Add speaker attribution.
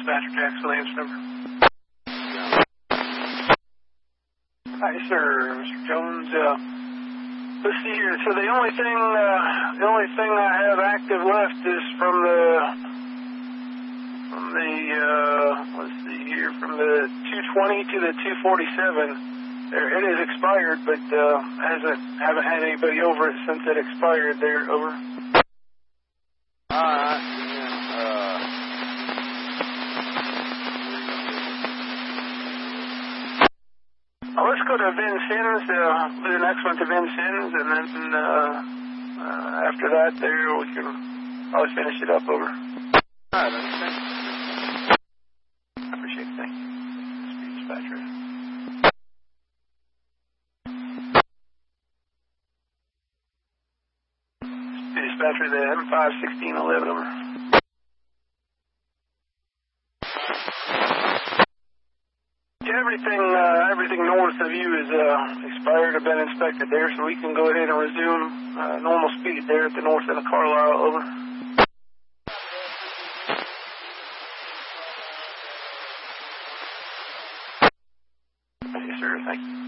Speaker 1: Dispatcher Jackson Williams number. Hi, sir, Mr. Jones. Let's see here. So the only thing I have active left is from the let's see here, from the 220 to the 247. It is expired, but haven't had anybody over it since it expired. There, over. Let's go to Vincennes. The next one to Vincennes, and then after that, there we can probably finish it up. Over.
Speaker 2: All right, thanks.
Speaker 1: I appreciate it. Thank you. Speed dispatcher. Speed dispatcher, the M51611. Over. Everything north of you is expired or been inspected there, so we can go ahead and resume normal speed there at the north end of Carlisle. Over. Yes, sir. Thank you.